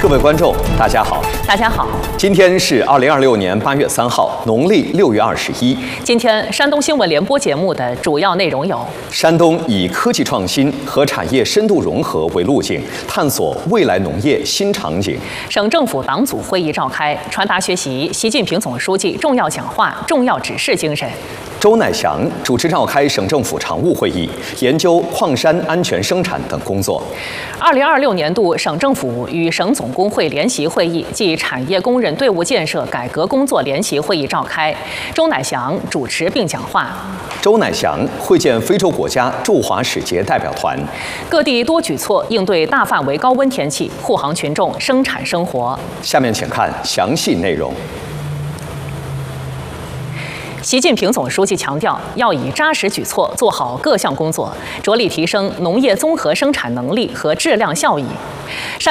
各位观众，大家好。 大家好， 今天是2026年8月3号，农历6月21。 今天山东新闻联播节目的主要内容有： 山东以科技创新和产业深度融合为路径，探索未来农业新场景； 省政府党组会议召开，传达学习习近平总书记重要讲话、重要指示精神。 周乃祥主持召开省政府常务会议，研究矿山安全生产等工作。 2026年度省政府与省总工会联席会议暨产业工人队伍建设改革工作联席会议召开，周乃祥主持并讲话。 周乃祥会见非洲国家驻华使节代表团。 各地多举措应对大范围高温天气，护航群众生产生活。 下面请看详细内容。 习近平总书记强调，要以扎实举措做好各项工作，着力提升农业综合生产能力和质量效益。